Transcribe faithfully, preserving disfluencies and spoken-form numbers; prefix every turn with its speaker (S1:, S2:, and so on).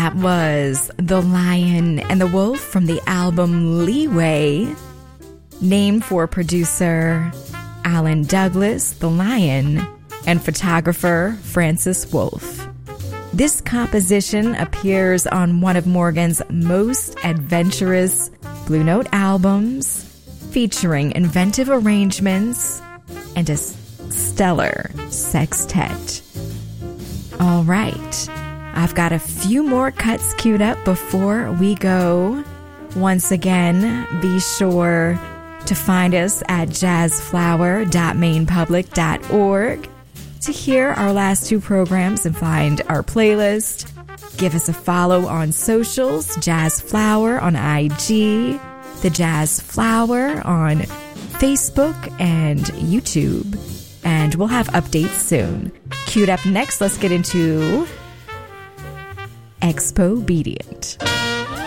S1: That was The Lion and the Wolf from the album Leeway, named for producer Alan Douglas, The Lion, and photographer Francis Wolff. This composition appears on one of Morgan's most adventurous Blue Note albums, featuring inventive arrangements and a stellar sextet. All right, I've got a few more cuts queued up before we go. Once again, be sure to find us at jazz flower dot maine public dot org to hear our last two programs and find our playlist. Give us a follow on socials, Jazz Flower on I G, The Jazz Flower on Facebook and YouTube. And we'll have updates soon. Queued up next, let's get into Expobedient.